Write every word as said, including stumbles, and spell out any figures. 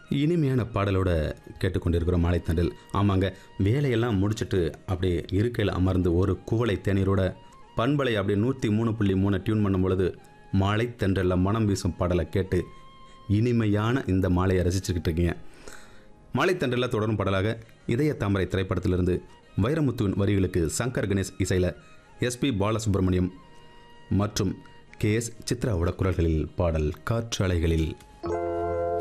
இனிமையான பாடலோட கேட்டுக்கொண்டிருக்கிற மாலைத்தண்டல். ஆமாங்க, வேலையெல்லாம் முடிச்சுட்டு அப்படியே இருக்கையில் அமர்ந்து ஒரு குவளை தேநீரோட பண்பலை அப்படியே நூற்றி மூணு புள்ளி மூணு டியூன் பண்ணும் பொழுது மாலைத்தண்டலில் மனம் வீசும் பாடலை கேட்டு இனிமையான இந்த மாலையை ரசிச்சுக்கிட்டு இருக்கீங்க. மாலைத்தண்டலில் தொடரும் பாடலாக இதய தாமரை திரைப்படத்திலிருந்து வைரமுத்துவின் வரிகளுக்கு சங்கர் கணேஷ் இசையில் எஸ்பி பாலசுப்ரமணியம் மற்றும் கே எஸ் சித்ராவோட குரல்களில் பாடல் காற்று அலைகளில்.